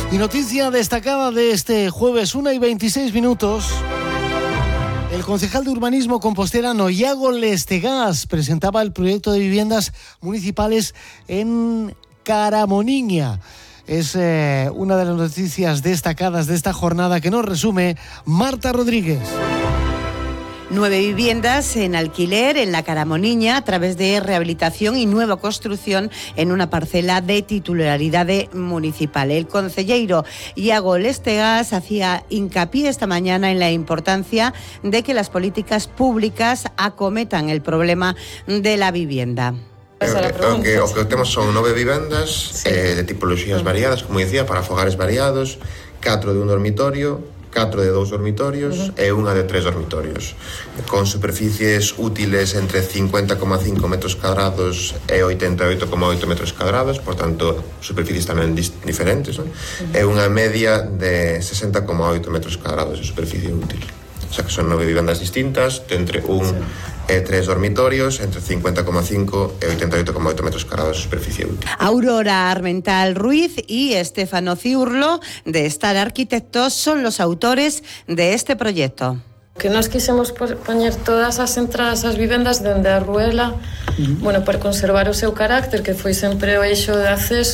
Y noticia destacada de este jueves, 1:26. El concejal de urbanismo compostelano Iago Lestegás presentaba el proyecto de viviendas municipales en Caramoniña. Es una de las noticias destacadas de esta jornada que nos resume Marta Rodríguez. 9 viviendas en alquiler en la Caramoniña a través de rehabilitación y nueva construcción en una parcela de titularidad municipal. El concelleiro Iago Lestegás hacía hincapié esta mañana en la importancia de que las políticas públicas acometan el problema de la vivienda. O que temos son 9 vivendas de tipologías variadas, como dicía, para fogares variados, 4 de un dormitorio, 4 de 2 dormitorios e unha de 3 dormitorios, con superficies útiles entre 50,5 metros cuadrados e 88,8 metros cuadrados, por tanto, superficies tamén diferentes, non? E unha media de 60,8 metros cuadrados de superficie útil. O sea que son 9 vivendas distintas, entre 1 e 3 dormitorios, entre 50,5 e 88,8 metros cuadrados de superficie útil. Aurora Armental Ruiz y Estefano Ciurlo, de Star Arquitectos, son los autores de este proyecto. Que nós quixemos poñer todas as entradas ás vivendas dende a ruela, bueno, para conservar o seu carácter, que foi sempre o eixo de acceso